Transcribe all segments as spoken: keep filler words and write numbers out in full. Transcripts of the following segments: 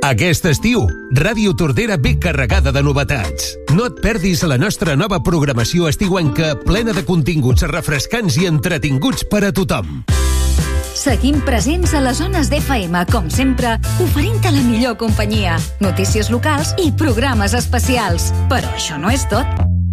Aquest estiu, Ràdio Tordera ve carregada de novetats. No et perdis la nostra nova programació estiuenca plena de continguts refrescants i entretinguts per a tothom. Seguim presents a les zones d'F M, com sempre, oferint-te la millor companyia, notícies locals i programes especials. Però això no és tot.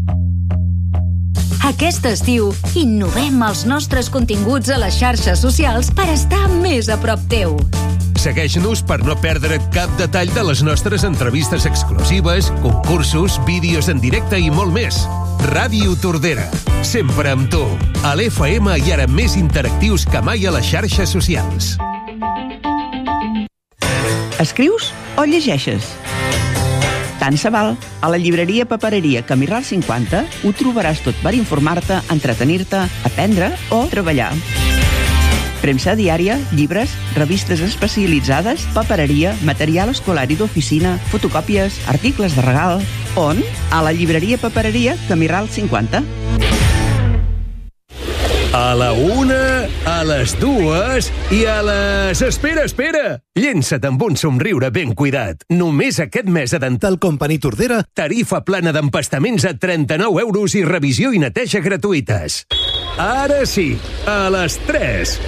Aquest estiu, innovem els nostres continguts a les xarxes socials per estar més a prop teu. Segueix-nos per no perdre cap detall de les nostres entrevistes exclusives, concursos, vídeos en directe i molt més. Ràdio Tordera, sempre amb tu. A l'F M i ara més interactius que mai a les xarxes socials. Escrius o llegeixes? Tant se val. A la llibreria Papereria Camí Ral cinquanta ho trobaràs tot per informar-te, entretenir-te, aprendre o treballar. Premsa diària, llibres, revistes especialitzades, papereria, material escolar i d'oficina, fotocòpies, articles de regal. On? A la llibreria Papereria Camí Ral cinquanta. A la una, a les dues i a les... Espera, espera! Llença't amb un somriure ben cuidat. Només aquest mes a Dental Company Tordera, tarifa plana d'empastaments a trenta-nou euros i revisió i neteja gratuïtes. Ara sí, a les tres.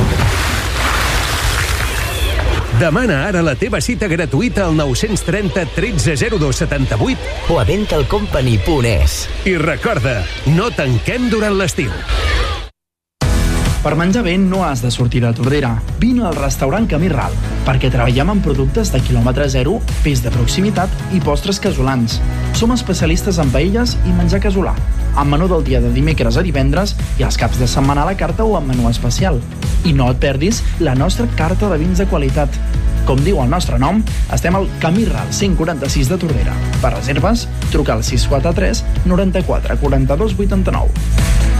Demana ara la teva cita gratuïta al nou trenta tretze zero dos setanta-vuit o a dentalcompany punt es. I recorda, no tanquem durant l'estiu. Per menjar bé no has de sortir de Tordera. Vine al restaurant Camí Ral, perquè treballem amb productes de quilòmetre zero, peix de proximitat i postres casolans. Som especialistes en paelles i menjar casolà, amb menú del dia de dimecres a divendres i els caps de setmana a la carta o amb menú especial. I no et perdis la nostra carta de vins de qualitat. Com diu el nostre nom, estem al Camí Ral cent quaranta-sis de Tordera. Per reserves, truca al sis quatre tres noranta-quatre quaranta-dos vuitanta-nou.